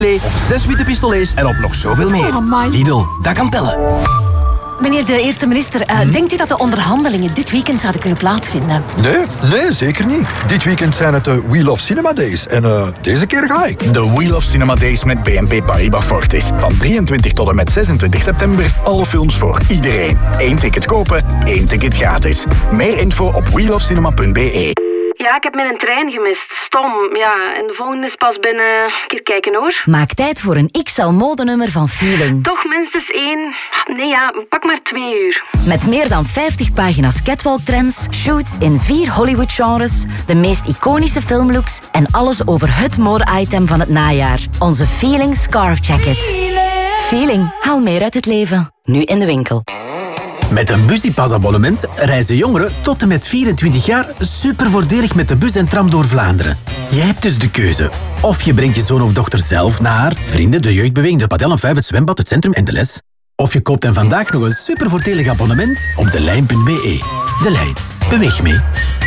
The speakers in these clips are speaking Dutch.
op 6 witte pistolets en op nog zoveel meer. Lidl, dat kan tellen. Meneer de eerste minister, denkt u dat de onderhandelingen dit weekend zouden kunnen plaatsvinden? Nee, zeker niet. Dit weekend zijn het de Wheel of Cinema Days. En deze keer ga ik. De Wheel of Cinema Days met BNP Paribas Fortis. Van 23 tot en met 26 september. Alle films voor iedereen. 1 ticket kopen, 1 ticket gratis. Meer info op wheelofcinema.be. Ja, ik heb mijn trein gemist. Stom. Ja, en de volgende is pas binnen... Een keer kijken hoor. Maak tijd voor een XL-modenummer van Feeling. Toch minstens 1... Nee ja, pak maar 2 uur. Met meer dan 50 pagina's catwalk-trends, shoots in 4 Hollywood-genres, de meest iconische filmlooks en alles over het mode-item van het najaar. Onze Feeling Scarf Jacket. Feeling, haal meer uit het leven. Nu in de winkel. Met een Busypass-abonnement reizen jongeren tot en met 24 jaar super voordelig met de bus en tram door Vlaanderen. Jij hebt dus de keuze. Of je brengt je zoon of dochter zelf naar vrienden, de jeugdbeweging, de padel en 5, het zwembad, het centrum en de les. Of je koopt hen vandaag nog een super voordelig abonnement op delijn.be. De Lijn. Beweeg mee.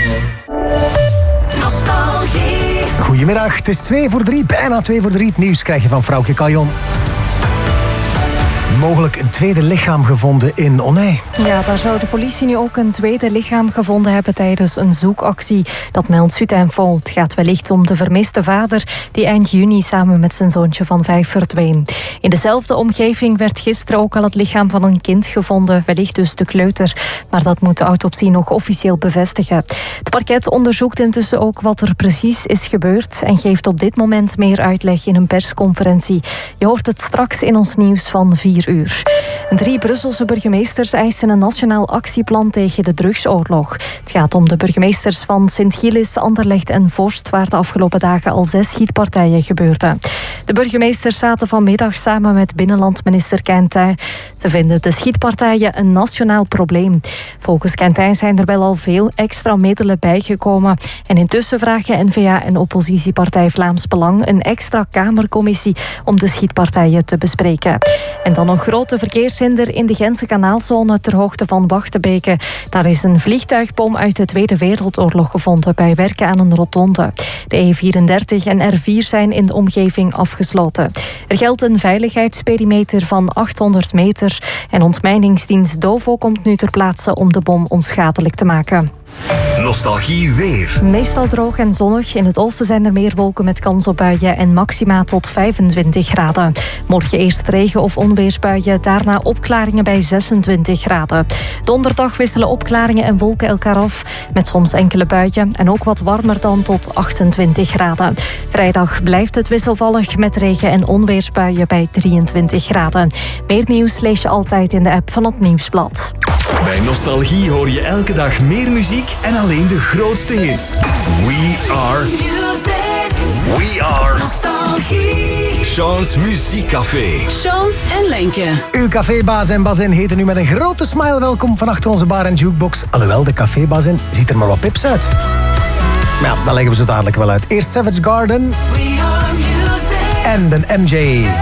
Nostalgie. Goedemiddag, het is 2:45, bijna 2:45. Het nieuws krijg je van Frauke Caljon. Mogelijk een tweede lichaam gevonden in Onnij. Ja, daar zou de politie nu ook een tweede lichaam gevonden hebben tijdens een zoekactie. Dat meldt Zuid-Info. Het gaat wellicht om de vermiste vader die eind juni samen met zijn zoontje van 5 verdween. In dezelfde omgeving werd gisteren ook al het lichaam van een kind gevonden, wellicht dus de kleuter. Maar dat moet de autopsie nog officieel bevestigen. Het parket onderzoekt intussen ook wat er precies is gebeurd en geeft op dit moment meer uitleg in een persconferentie. Je hoort het straks in ons nieuws van 4 uur. 3 Brusselse burgemeesters eisen een nationaal actieplan tegen de drugsoorlog. Het gaat om de burgemeesters van Sint-Gillis, Anderlecht en Vorst, waar de afgelopen dagen al 6 schietpartijen gebeurden. De burgemeesters zaten vanmiddag samen met binnenlandminister Quentin. Ze vinden de schietpartijen een nationaal probleem. Volgens Quentin zijn er wel al veel extra middelen bijgekomen. En intussen vragen N-VA en oppositiepartij Vlaams Belang een extra kamercommissie om de schietpartijen te bespreken. En dan een grote verkeershinder in de Gentse kanaalzone ter hoogte van Wachtebeke. Daar is een vliegtuigbom uit de Tweede Wereldoorlog gevonden bij werken aan een rotonde. De E34 en R4 zijn in de omgeving afgesloten. Er geldt een veiligheidsperimeter van 800 meter en ontmijningsdienst Dovo komt nu ter plaatse om de bom onschadelijk te maken. Nostalgie weer. Meestal droog en zonnig. In het oosten zijn er meer wolken met kans op buien en maxima tot 25 graden. Morgen eerst regen- of onweersbuien, daarna opklaringen bij 26 graden. Donderdag wisselen opklaringen en wolken elkaar af, met soms enkele buien en ook wat warmer dan tot 28 graden. Vrijdag blijft het wisselvallig met regen- en onweersbuien bij 23 graden. Meer nieuws lees je altijd in de app van het Nieuwsblad. Bij Nostalgie hoor je elke dag meer muziek en alleen de grootste hits. We are music. We are Nostalgie. Sean's Muziekcafé. Sean en Lenke. Uw cafébaas en bazin heten nu met een grote smile welkom van achter onze bar en jukebox. Alhoewel, de cafébazin ziet er maar wat pips uit. Maar ja, dat leggen we zo dadelijk wel uit. Eerst Savage Garden. We are music. En de MJ.